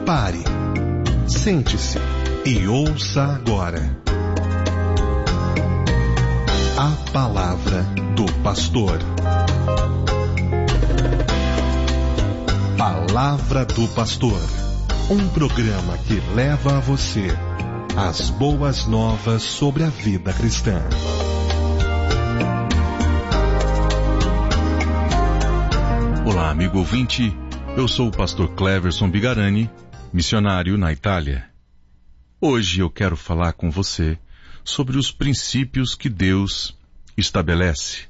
Pare, sente-se e ouça agora a Palavra do Pastor. Palavra do Pastor, um programa que leva a você as boas novas sobre a vida cristã. Olá, amigo ouvinte, eu sou o pastor Cleverson Bigarani, missionário na Itália. Hoje eu quero falar com você sobre os princípios que Deus estabelece.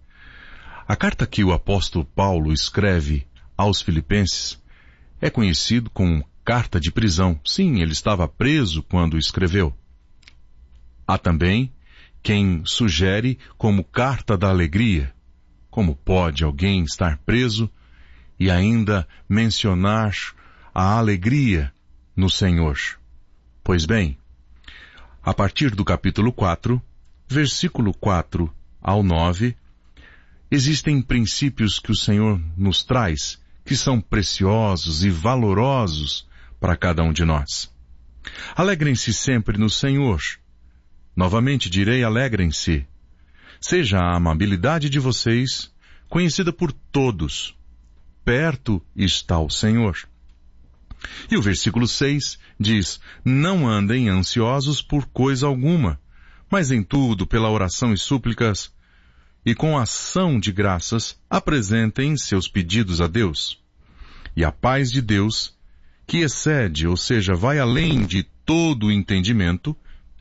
A carta que o apóstolo Paulo escreve aos Filipenses é conhecido como carta de prisão. Sim, ele estava preso quando escreveu. Há também quem sugere como carta da alegria. Como pode alguém estar preso e ainda mencionar a alegria no Senhor? Pois bem, a partir do capítulo 4, versículo 4 ao 9, existem princípios que o Senhor nos traz, que são preciosos e valorosos para cada um de nós. Alegrem-se sempre no Senhor. Novamente direi, alegrem-se. Seja a amabilidade de vocês conhecida por todos. Perto está o Senhor. E o versículo 6 diz, não andem ansiosos por coisa alguma, mas em tudo, pela oração e súplicas, e com ação de graças, apresentem seus pedidos a Deus. E a paz de Deus, que excede, ou seja, vai além de todo o entendimento,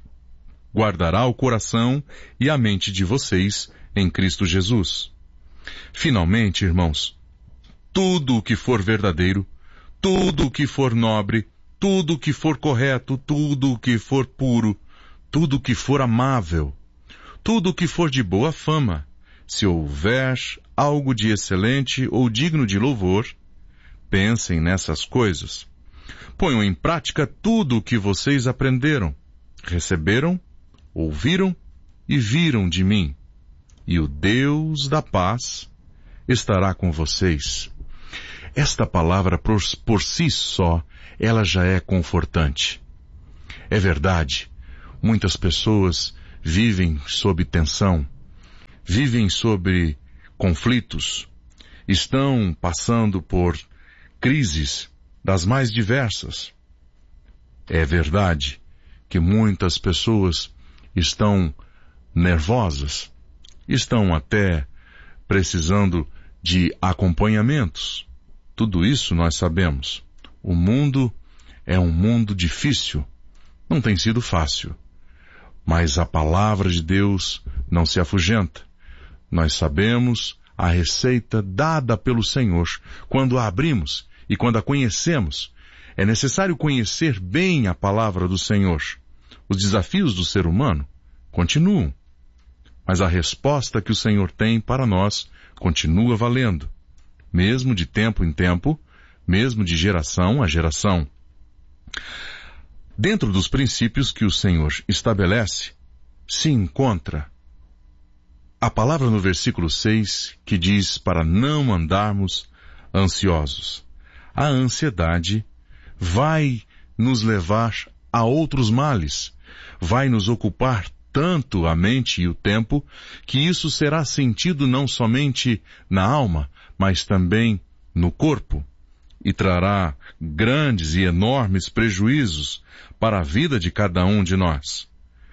guardará o coração e a mente de vocês em Cristo Jesus. Finalmente, irmãos, tudo o que for verdadeiro, tudo o que for nobre, tudo o que for correto, tudo o que for puro, tudo o que for amável, tudo o que for de boa fama, se houver algo de excelente ou digno de louvor, pensem nessas coisas. Ponham em prática tudo o que vocês aprenderam, receberam, ouviram e viram de mim. E o Deus da paz estará com vocês. Esta palavra por si só, ela já é confortante. É verdade, muitas pessoas vivem sob tensão, vivem sob conflitos, estão passando por crises das mais diversas. É verdade que muitas pessoas estão nervosas, estão até precisando de acompanhamentos. Tudo isso nós sabemos. O mundo é um mundo difícil, não tem sido fácil. Mas a palavra de Deus não se afugenta. Nós sabemos a receita dada pelo Senhor. Quando a abrimos e quando a conhecemos, é necessário conhecer bem a palavra do Senhor. Os desafios do ser humano continuam, mas a resposta que o Senhor tem para nós continua valendo, mesmo de tempo em tempo, mesmo de geração a geração. Dentro dos princípios que o Senhor estabelece, se encontra a palavra no versículo 6, que diz para não andarmos ansiosos. A ansiedade vai nos levar a outros males, vai nos ocupar tanto a mente e o tempo, que isso será sentido não somente na alma, mas também no corpo, e trará grandes e enormes prejuízos para a vida de cada um de nós.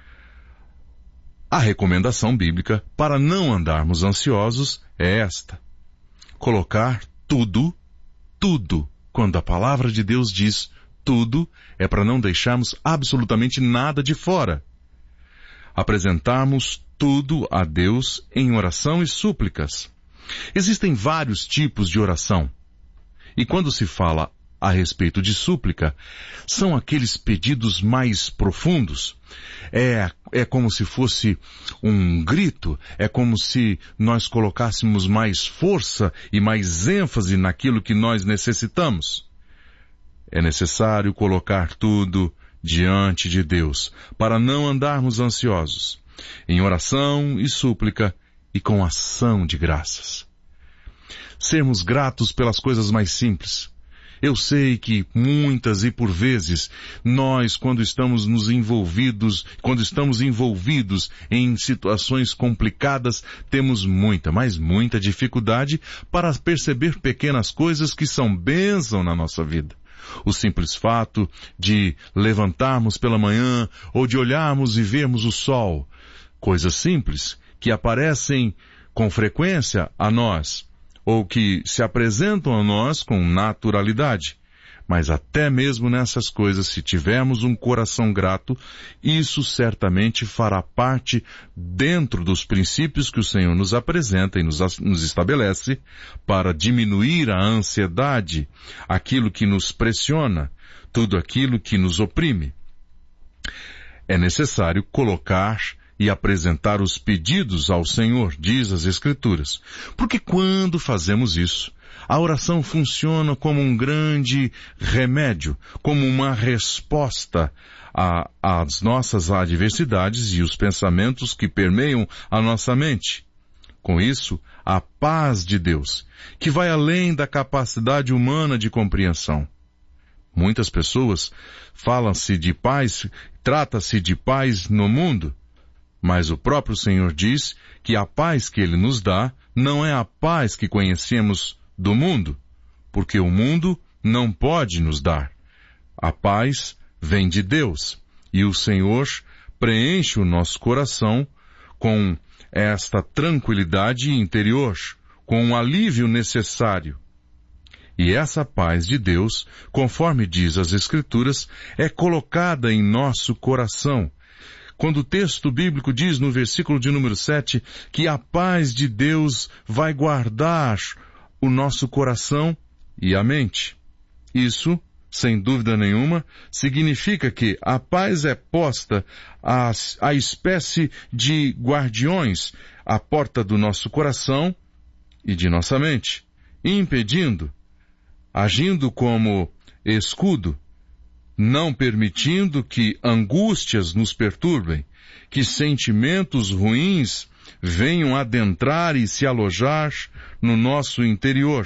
A recomendação bíblica para não andarmos ansiosos é esta: colocar tudo, quando a palavra de Deus diz tudo, é para não deixarmos absolutamente nada de fora. Apresentarmos tudo a Deus em oração e súplicas. Existem vários tipos de oração. E quando se fala a respeito de súplica, são aqueles pedidos mais profundos. É como se fosse um grito, é como se nós colocássemos mais força e mais ênfase naquilo que nós necessitamos. É necessário colocar tudo diante de Deus, para não andarmos ansiosos, em oração e súplica e com ação de graças. Sermos gratos pelas coisas mais simples Eu sei que muitas e por vezes nós, quando estamos envolvidos em situações complicadas, temos muita, mas muita dificuldade para perceber pequenas coisas que são bênção na nossa vida. O simples fato de levantarmos pela manhã ou de olharmos e vermos o sol. Coisas simples que aparecem com frequência a nós, ou que se apresentam a nós com naturalidade. Mas até mesmo nessas coisas, se tivermos um coração grato, isso certamente fará parte dentro dos princípios que o Senhor nos apresenta e nos estabelece para diminuir a ansiedade, aquilo que nos pressiona, tudo aquilo que nos oprime. É necessário colocar e apresentar os pedidos ao Senhor, diz as Escrituras. Porque quando fazemos isso, a oração funciona como um grande remédio, como uma resposta às nossas adversidades e os pensamentos que permeiam a nossa mente. Com isso, a paz de Deus, que vai além da capacidade humana de compreensão. Muitas pessoas falam-se de paz, trata-se de paz no mundo, mas o próprio Senhor diz que a paz que Ele nos dá não é a paz que conhecemos do mundo, porque o mundo não pode nos dar. A paz vem de Deus, e o Senhor preenche o nosso coração com esta tranquilidade interior, com o alívio necessário. E essa paz de Deus, conforme diz as Escrituras, é colocada em nosso coração. Quando o texto bíblico diz no versículo de número 7 que a paz de Deus vai guardar o nosso coração e a mente. Isso, sem dúvida nenhuma, significa que a paz é posta à espécie de guardiões à porta do nosso coração e de nossa mente, impedindo, agindo como escudo, não permitindo que angústias nos perturbem, que sentimentos ruins venham adentrar e se alojar no nosso interior.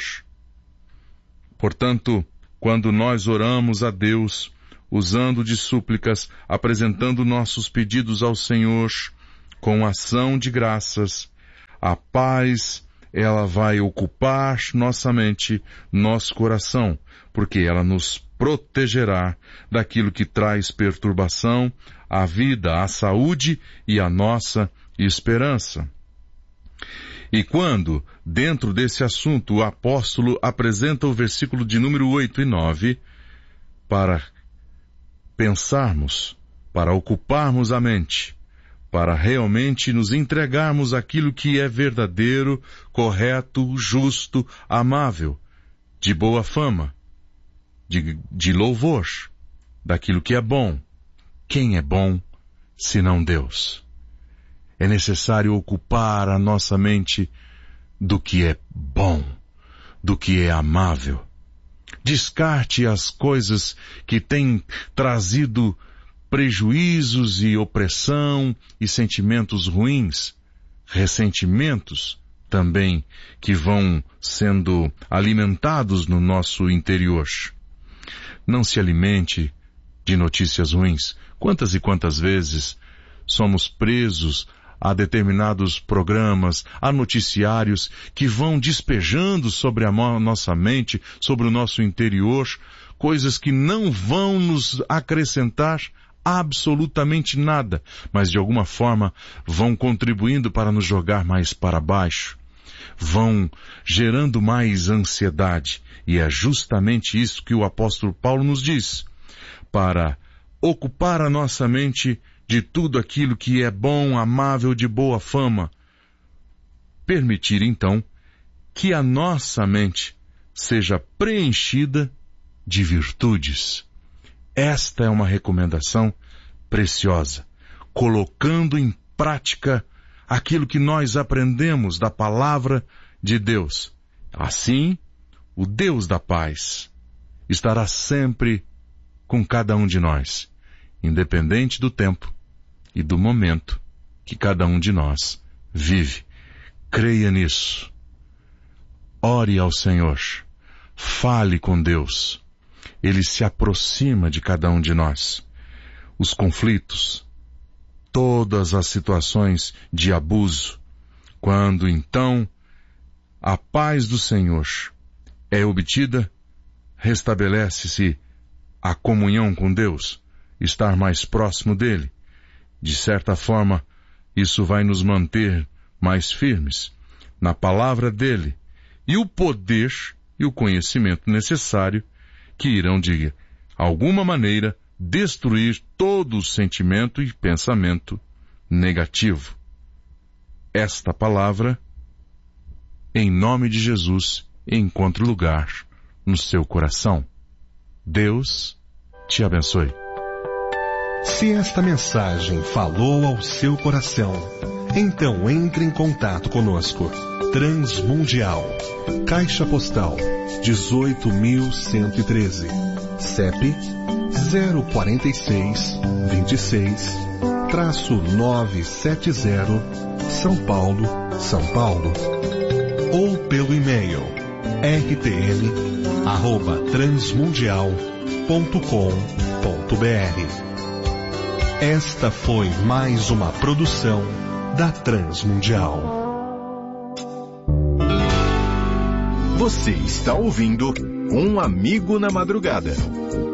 Portanto, quando nós oramos a Deus, usando de súplicas, apresentando nossos pedidos ao Senhor, com ação de graças, a paz, ela vai ocupar nossa mente, nosso coração, porque ela nos protegerá daquilo que traz perturbação à vida, à saúde e à nossa esperança. E quando, dentro desse assunto, o apóstolo apresenta o versículo de número 8 e 9, para pensarmos, para ocuparmos a mente, para realmente nos entregarmos àquilo que é verdadeiro, correto, justo, amável, de boa fama, de louvor, daquilo que é bom. Quem é bom, senão Deus? É necessário ocupar a nossa mente do que é bom, do que é amável. Descarte as coisas que têm trazido prejuízos e opressão e sentimentos ruins, ressentimentos também que vão sendo alimentados no nosso interior. Não se alimente de notícias ruins. Quantas e quantas vezes somos presos a determinados programas, a noticiários que vão despejando sobre a nossa mente, sobre o nosso interior, coisas que não vão nos acrescentar absolutamente nada, mas de alguma forma vão contribuindo para nos jogar mais para baixo, vão gerando mais ansiedade. E é justamente isso que o apóstolo Paulo nos diz, para ocupar a nossa mente de tudo aquilo que é bom, amável, de boa fama. Permitir, então, que a nossa mente seja preenchida de virtudes. Esta é uma recomendação preciosa, colocando em prática aquilo que nós aprendemos da palavra de Deus. Assim, o Deus da paz estará sempre com cada um de nós, independente do tempo e do momento que cada um de nós vive. Creia nisso. Ore ao Senhor. Fale com Deus. Ele se aproxima de cada um de nós. Os conflitos, todas as situações de abuso, quando então a paz do Senhor é obtida, restabelece-se a comunhão com Deus, estar mais próximo dele. De certa forma, isso vai nos manter mais firmes na palavra dele e o poder e o conhecimento necessário que irão, de alguma maneira, destruir todo o sentimento e pensamento negativo. Esta palavra, em nome de Jesus, encontre lugar no seu coração. Deus te abençoe. Se esta mensagem falou ao seu coração, então entre em contato conosco. Transmundial, Caixa Postal 18.113, CEP 04626-970, São Paulo, São Paulo. Ou pelo e-mail rtm@transmundial.com.br. Esta foi mais uma produção da Transmundial. Você está ouvindo Um Amigo na Madrugada.